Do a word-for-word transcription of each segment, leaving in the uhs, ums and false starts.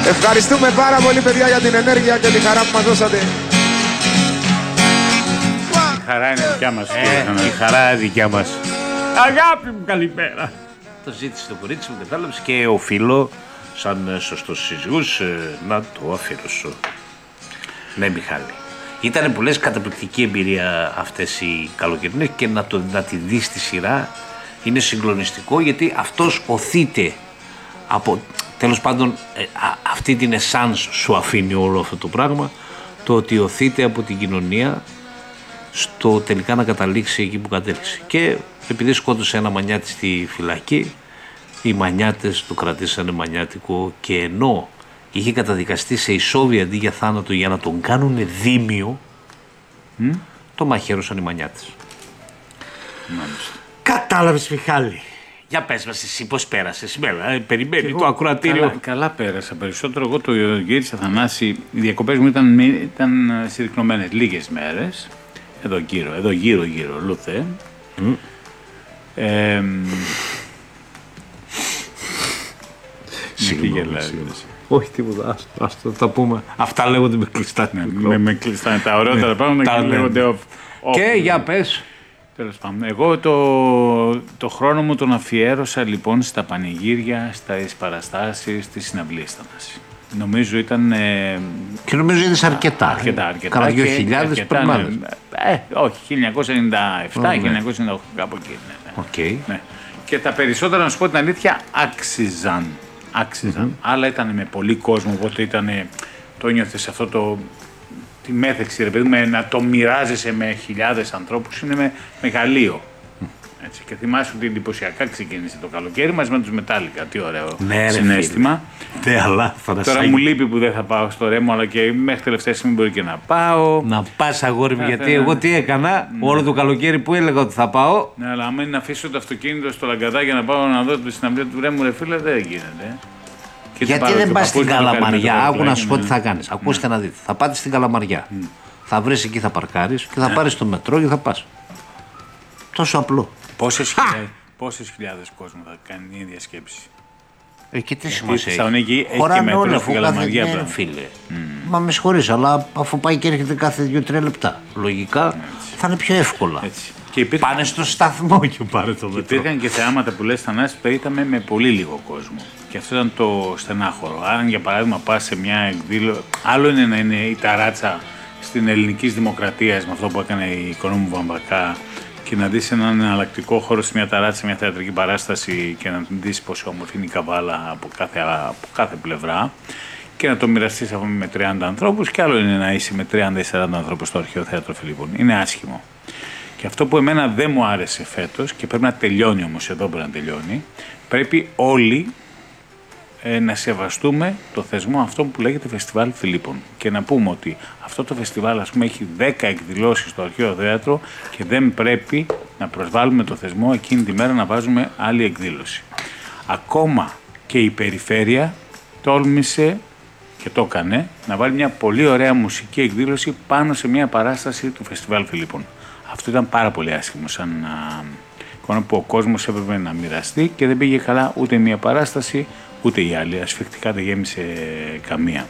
Ευχαριστούμε πάρα πολύ, παιδιά, για την ενέργεια και τη χαρά που μας δώσατε. Η χαρά είναι δικιά μας. Ε, η χαρά δικιά μας. Αγάπη μου, καλημέρα. Το ζήτησε το κορίτσι μου, κατάλαβες, και οφείλω, σαν σωστός σύζυγος, να το αφιερώσω. Ναι, Μιχάλη. Ήταν που λες καταπληκτική εμπειρία αυτές οι καλοκαιρινές και να, το, να τη δεις στη σειρά είναι συγκλονιστικό, γιατί αυτός οθείται από, τέλος πάντων, ε, α, αυτή την εσάνς σου αφήνει όλο αυτό το πράγμα, το ότι οθείται από την κοινωνία στο τελικά να καταλήξει εκεί που κατέληξε. Και επειδή σκότωσε ένα μανιάτη στη φυλακή, οι μανιάτες το κρατήσανε μανιάτικο, και ενώ είχε καταδικαστεί σε ισόβια αντί για θάνατο για να τον κάνουν δίμιο, mm? το μαχαίρωσαν οι μανιάτες. Μάλιστα. Κατάλαβες, Μιχάλη. Για πες μας εσύ πώς πέρασες σήμερα, ε, περιμένει εγώ, το ακροατήριο. Καλά, καλά πέρασα. Περισσότερο εγώ το γύρισα, Θανάση. Οι διακοπές μου ήταν, ήταν συρρυκνωμένες λίγες μέρες. Εδώ γύρω, εδώ γύρω γύρω, Λούθε. Mm. Ε, Συγγνώμη. Όχι τίποτα, άστο, άστο, τα πούμε. Αυτά λέγονται με κλειστά. Ναι, με, με κλειστά, τα ωραιότερα πράγματα και λέγονται off. Και για πες. Τέλος πάντων, εγώ το, το χρόνο μου τον αφιέρωσα λοιπόν στα πανηγύρια, στις παραστάσεις, στις συναυλίες Θανάση. Νομίζω ήταν... Ε, και νομίζω είδες αρκετά. Αρκετά, αρκετά. Κάνα δύο χιλιάδες πριν μάλλον. Ε, όχι, χίλια εννιακόσια ενενήντα επτά, χίλια εννιακόσια ενενήντα οκτώ, κάπου εκεί. Ναι, ναι. Okay. Ναι. Και τα περισσότερα, να σου πω την αλήθεια, άξιζαν. Άξιζαν. Mm-hmm. Άλλα ήταν με πολύ κόσμο, οπότε ήταν, το νιώθες αυτό το... τη μέθεξη, ρε παιδί, με, να το μοιράζεσαι με χιλιάδες ανθρώπους, είναι με μεγαλείο. Έτσι. Και θυμάσαι ότι εντυπωσιακά ξεκίνησε το καλοκαίρι μαζί με τους Μετάλλικα. Τι ωραίο ναι, συναίσθημα. Ναι, αλλά τώρα μου λείπει που δεν θα πάω στο Ρέμο, αλλά και μέχρι τελευταία στιγμή μπορεί και να πάω. Να πας, αγόρι μου, γιατί εγώ τι έκανα, ναι. όλο το καλοκαίρι που έλεγα ότι θα πάω. Ναι, αλλά άμα είναι να αφήσω το αυτοκίνητο στο Λαγκαδά για να πάω να δω τη συναυλία του Ρέμου, ρε φίλε, δεν γίνεται. Και γιατί δεν πας στην Καλαμαριά, άκου να σου πω τι θα κάνεις. Ακούστε να δείτε. Θα πάτε στην Καλαμαριά. Θα βρεις εκεί, θα παρκάρεις και θα πάρεις το μετρό και θα πας. Τόσο απλό. Πόσες χιλιάδες, πόσες χιλιάδες κόσμο θα κάνει η ίδια σκέψη. Ε, και τι σημασία έχει. Έχει και μέτρο στην Καλαμαριά. Ναι, φίλε. Mm. Μα με συγχωρείς, αλλά αφού πάει και έρχεται κάθε δύο τρία λεπτά, λογικά έτσι. Θα είναι πιο εύκολα. Έτσι. Και υπήρχαν... Πάνε στο σταθμό και πάρε το μετρό. Υπήρχαν και θεάματα που λες, Θανάση, που ήταν με πολύ λίγο κόσμο. Και αυτό ήταν το στενάχωρο. Αν για παράδειγμα πας σε μια εκδήλωση, άλλο είναι να είναι η ταράτσα στην ελληνική δημοκρατία με αυτό που έκανε η Οικονόμου Βαμβακά, και να δεις έναν εναλλακτικό χώρο σε μια ταράτσα, σε μια θεατρική παράσταση και να δεις πόσο όμορφη είναι η καβάλα από κάθε, από κάθε πλευρά και να το μοιραστείς με τριάντα ανθρώπους, και άλλο είναι να είσαι με τριάντα ή σαράντα ανθρώπους στο Αρχαίο Θέατρο Φιλίππων. Είναι άσχημο. Και αυτό που εμένα δεν μου άρεσε φέτος, και πρέπει να τελειώνει όμως, εδώ πρέπει να τελειώνει, πρέπει όλοι ε, να σεβαστούμε το θεσμό αυτό που λέγεται Φεστιβάλ Φιλίππων. Και να πούμε ότι αυτό το φεστιβάλ, ας πούμε, έχει δέκα εκδηλώσεις στο Αρχαίο Θέατρο και δεν πρέπει να προσβάλλουμε το θεσμό εκείνη τη μέρα να βάζουμε άλλη εκδήλωση. Ακόμα και η περιφέρεια τόλμησε και το έκανε να βάλει μια πολύ ωραία μουσική εκδήλωση πάνω σε μια παράσταση του Φεστιβάλ Φιλίππων. Αυτό ήταν πάρα πολύ άσχημο σαν εικόνα που ο κόσμος έπρεπε να μοιραστεί και δεν πήγε καλά ούτε μια παράσταση ούτε η άλλη. Ασφικτικά δεν γέμισε καμία.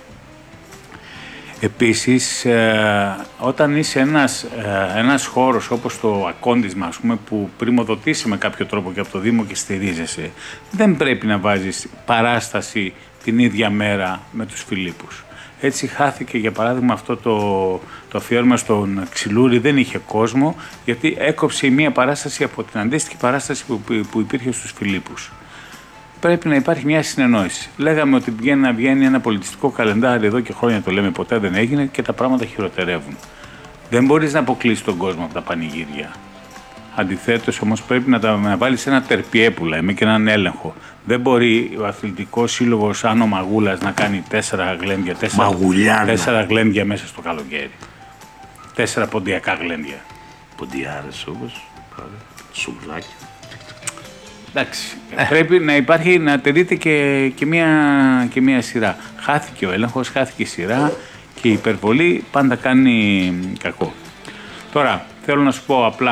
Επίσης, ε, όταν είσαι ένας, ε, ένας χώρος όπως το Ακόντισμα, ας πούμε, που πριμοδοτήσει με κάποιο τρόπο και από το Δήμο και στηρίζεσαι, δεν πρέπει να βάζεις παράσταση την ίδια μέρα με τους Φιλίππους. Έτσι χάθηκε, για παράδειγμα, αυτό το, το αφιέρωμα στον Ξυλούρη, δεν είχε κόσμο, γιατί έκοψε η μία παράσταση από την αντίστοιχη παράσταση που, που υπήρχε στους Φιλίππους. Πρέπει να υπάρχει μια συνεννόηση. Λέγαμε ότι βγαίνει να βγαίνει ένα πολιτιστικό καλεντάρι εδώ και χρόνια, το λέμε, ποτέ δεν έγινε και τα πράγματα χειροτερεύουν. Δεν μπορείς να αποκλείσεις τον κόσμο από τα πανηγύρια. Αντιθέτως, όμως, πρέπει να, τα, να βάλεις ένα τερπιέ που λέμε και έναν έλεγχο. Δεν μπορεί ο αθλητικός σύλλογος Άνω Μαγούλας να κάνει τέσσερα γλέντια, τέσσερα, τέσσερα γλέντια μέσα στο καλοκαίρι. Τέσσερα ποντιακά γλέντια. Ποντιάρες όμως, σουβλάκι. Εντάξει, ε. πρέπει να υπάρχει, να τηρείται και, και, μια, και μια σειρά. Χάθηκε ο έλεγχος, χάθηκε η σειρά και η υπερβολή πάντα κάνει κακό. Τώρα, θέλω να σου πω απλά